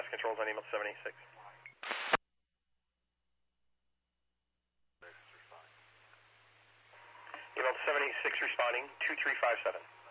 last controls on email 76. Email 76 responding, 2357.